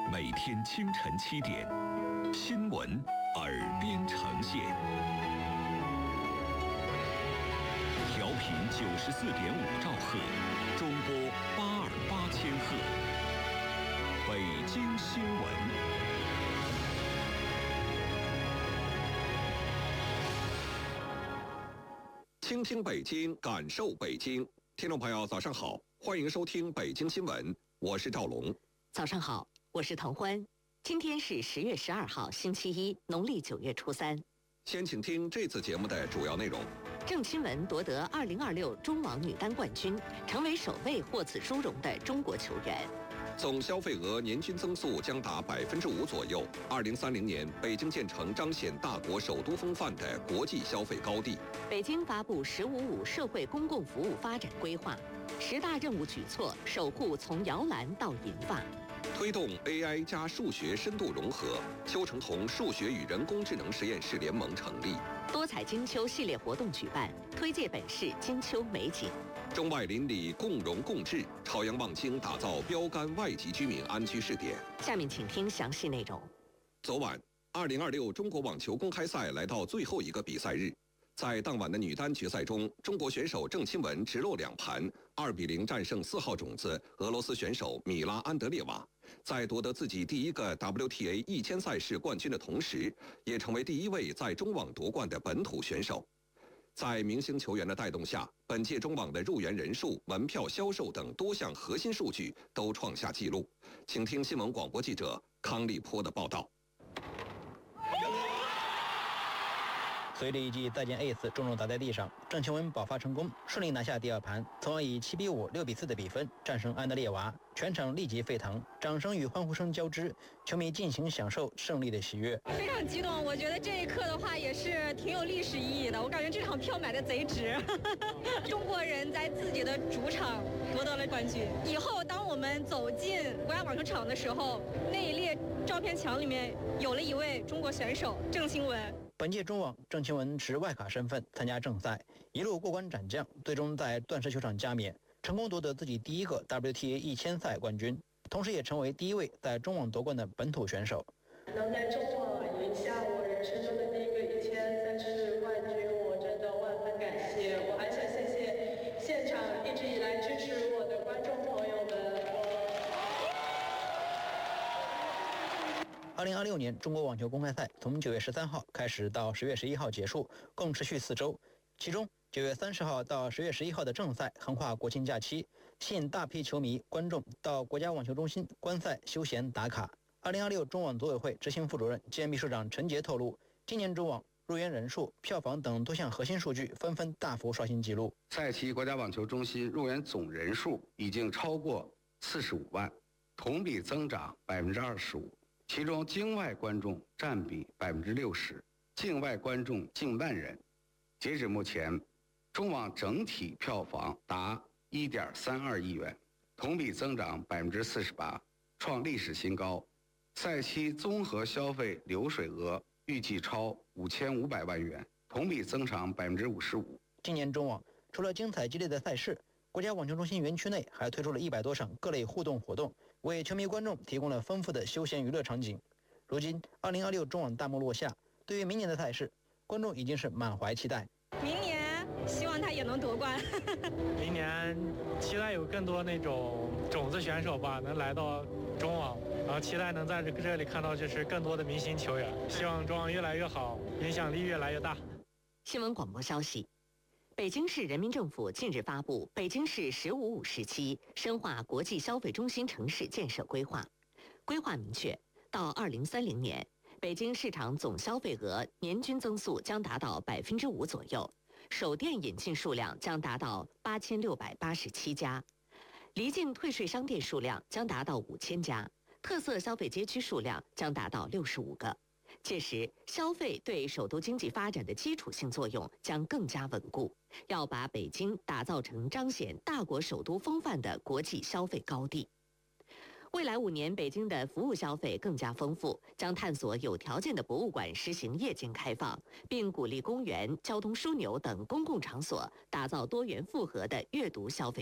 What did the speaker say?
每天清晨7点，新闻耳边呈现，调频94.5兆赫，中波828千赫，北京新闻。倾听北京，感受北京。听众朋友，早上好，欢迎收听北京新闻，我是赵龙。 早上好，我是唐欢。今天是10月12号，星期一，农历9月初3。 先请听这次节目的主要内容。 郑钦文夺得2026中网女单冠军，成为首位获此殊荣的中国球员。 总消费额年均增速将达5%左右。2030年，北京建成彰显大国首都风范的国际消费高地。 北京发布“15+5”社会公共服务发展规划，10大任务举措，守护从摇篮到银发。 推动 AI 加数学深度融合，邱成桐数学与人工智能实验室联盟成立。 多彩金秋系列活动举办，推介本市金秋美景。 中外邻里共荣共治，朝阳望京打造标杆外籍居民安居试点。 下面请听详细内容。 昨晚，2026中国网球公开赛来到最后一个比赛日。在当晚的女单决赛中，中国选手郑钦文直落2盘，2-0战胜4号种子俄罗斯选手米拉安德烈娃，在夺得自己第一个 WTA 1000赛事冠军的同时，也成为第一位在中网夺冠的本土选手。在明星球员的带动下，本届中网的入园人数、门票销售等多项核心数据都创下纪录。请听新闻广播记者康立波的报道。 随着一记再见 ace 重重打在地上，郑钦文爆发成功，顺利拿下第2盘，从而以7-5、6-4的比分战胜安德烈娃，全场立即沸腾，掌声与欢呼声交织，球迷尽情享受胜利的喜悦。 非常激动，我觉得这一刻的话也是挺有历史意义的，我感觉这场票买的贼值。中国人在自己的主场夺得了冠军，以后当我们走进国家网球场的时候，那一列照片墙里面有了一位中国选手郑钦文。 本届中网，郑钦文持外卡身份参加正赛，一路过关斩将，最终在钻石球场加冕，成功夺得自己第一个 WTA 1000赛冠军，同时也成为第一位在中网夺冠的本土选手。 能在中网赢下我人生中的第一个1000赛事冠军，我真的万分感谢。我还想谢谢现场一直以来支持我的观众朋友们。 2026年中国网球公开赛从9月13号开始到10月11号结束，共持续4周。其中9月30号到10月11号的正赛横跨国庆假期，吸引大批球迷观众到国家网球中心观赛休闲打卡。2026中网组委会执行副主任兼秘书长陈杰透露，今年中网入园人数、票房等多项核心数据纷纷大幅刷新纪录。 赛期国家网球中心入园总人数已经超过45万，同比增长25%。其中境外观众占比60%，境外观众近万人。截止目前，中网整体票房达1.32亿元，同比增长48%，创历史新高。赛期综合消费流水额预计超5500万元，同比增长55%。 今年中网除了精彩激烈的赛事，国家网球中心园区内还推出了100多场各类互动活动，为球迷观众提供了丰富的休闲娱乐场景。如今2026中网大幕落下，对于明年的赛事，观众已经是满怀期待。 明年希望他也能夺冠。 明年期待有更多那种种子选手吧，能来到中网，然后期待能在这里看到就是更多的明星球员。希望中网越来越好，影响力越来越大。 新闻广播消息。北京市人民政府近日发布《北京市“15+5”时期深化国际消费中心城市建设规划》。规划明确，到2030年，北京市场总消费额年均增速将达到5%左右，首店引进数量将达到8687家，离境退税商店数量将达到5000家，特色消费街区数量将达到65个。届时，消费对首都经济发展的基础性作用将更加稳固，要把北京打造成彰显大国首都风范的国际消费高地。未来5年，北京的服务消费更加丰富，将探索有条件的博物馆实行夜间开放，并鼓励公园、交通枢纽等公共场所打造多元复合的阅读消费